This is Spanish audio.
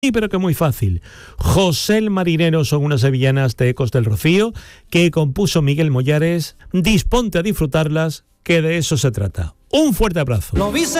pero que muy fácil. José el Marinero son unas sevillanas de Ecos del Rocío que compuso Miguel Mollares. Disponte a disfrutarlas, que de eso se trata. Un fuerte abrazo.